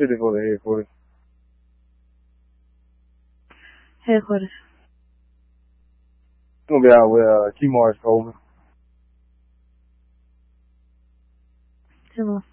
Telefone headquarters. Headquarters. It's gonna be out with T. Morris Coleman. Similar.